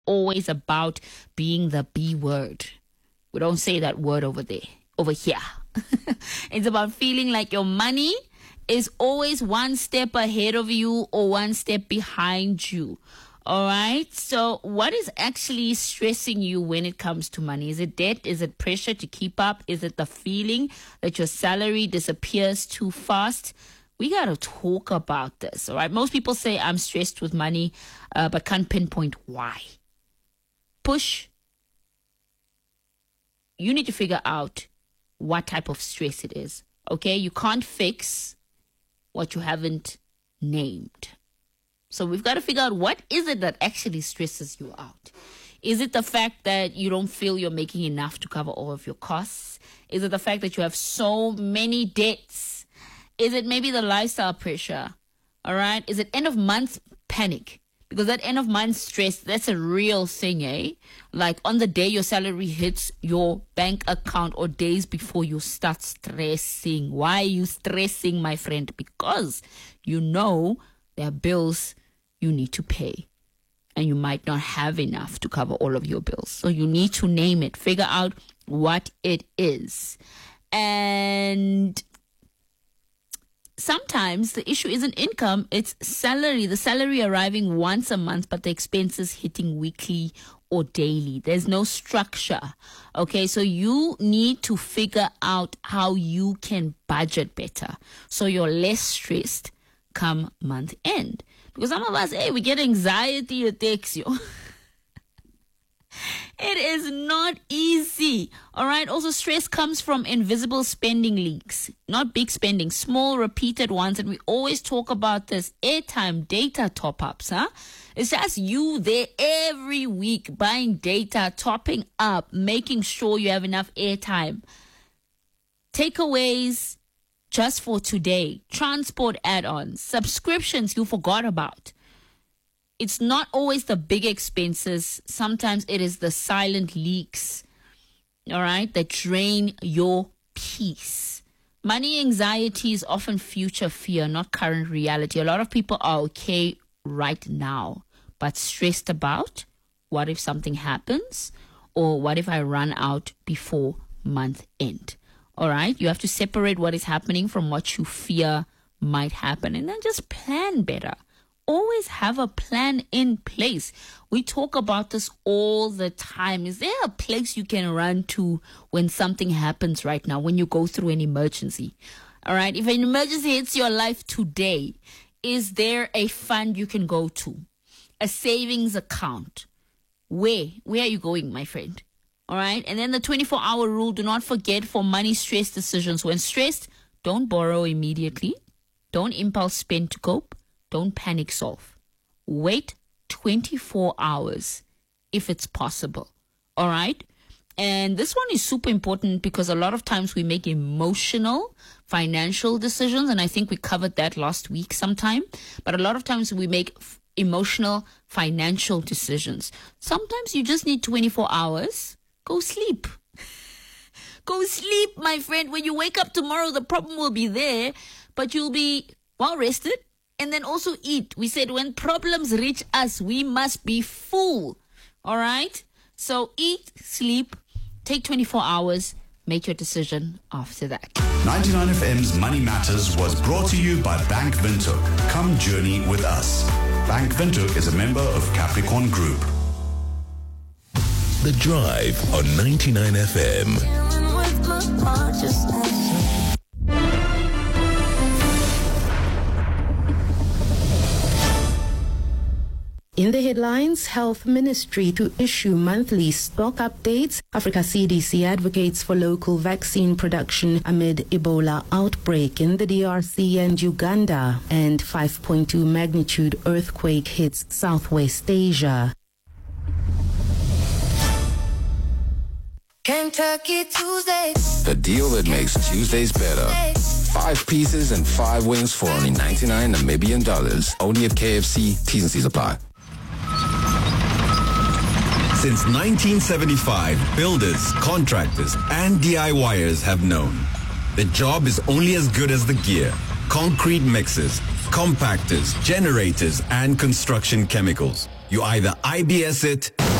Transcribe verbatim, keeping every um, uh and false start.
always about being the B word. We don't say that word over there, over here. It's about feeling like your money is always one step ahead of you or one step behind you. All right. So what is actually stressing you when it comes to money? Is it debt? Is it pressure to keep up? Is it the feeling that your salary disappears too fast? We got to talk about this. All right. Most people say I'm stressed with money, uh, but can't pinpoint why. Push. You need to figure out what type of stress it is. Okay. You can't fix what you haven't named. So we've got to figure out what is it that actually stresses you out. Is it the fact that you don't feel you're making enough to cover all of your costs? Is it the fact that you have so many debts? Is it maybe the lifestyle pressure? All right. Is it end of month panic? Because that end of month stress, that's a real thing, eh? Like on the day your salary hits your bank account or days before you start stressing. Why are you stressing, my friend? Because you know there are bills you need to pay. And you might not have enough to cover all of your bills. So you need to name it. Figure out what it is. And sometimes the issue isn't income, it's salary. The salary arriving once a month, but the expenses hitting weekly or daily. There's no structure. Okay, so you need to figure out how you can budget better so you're less stressed come month end. Because some of us, hey, we get anxiety attacks, you. It is not easy. All right. Also, stress comes from invisible spending leaks, not big spending, small repeated ones. And we always talk about this airtime data top ups. Huh? It's just you there every week buying data, topping up, making sure you have enough airtime. Takeaways just for today, transport add-ons, subscriptions you forgot about. It's not always the big expenses. Sometimes it is the silent leaks, all right, that drain your peace. Money anxiety is often future fear, not current reality. A lot of people are okay right now, but stressed about what if something happens or what if I run out before month end. All right, you have to separate what is happening from what you fear might happen and then just plan better. Always have a plan in place. We talk about this all the time. Is there a place you can run to when something happens right now, when you go through an emergency? All right, if an emergency hits your life today, is there a fund you can go to? A savings account? Where? Where are you going, my friend? All right. And then the twenty-four hour rule. Do not forget for money stress decisions. When stressed, don't borrow immediately. Don't impulse spend to cope. Don't panic solve. Wait twenty-four hours if it's possible. All right. And this one is super important because a lot of times we make emotional financial decisions. And I think we covered that last week sometime. But a lot of times we make f- emotional financial decisions. Sometimes you just need twenty-four hours. Go sleep. Go sleep, my friend. When you wake up tomorrow, the problem will be there, but you'll be well rested. And then also eat. We said when problems reach us, we must be full. All right? So eat, sleep, take twenty-four hours, make your decision after that. ninety-nine F M's Money Matters was brought to you by Bank Windhoek. Come journey with us. Bank Windhoek is a member of Capricorn Group. The Drive on ninety-nine F M. In the headlines, Health Ministry to issue monthly stock updates. Africa C D C advocates for local vaccine production amid Ebola outbreak in the D R C and Uganda. And five point two magnitude earthquake hits Southwest Asia. Kentucky Tuesday. The deal that makes Tuesdays better. Five pieces and five wings for only ninety-nine Namibian dollars. Only at K F C. T's and C's apply. Since nineteen seventy-five, builders, contractors, and DIYers have known the job is only as good as the gear. Concrete mixers, compactors, generators, and construction chemicals. You either I B S it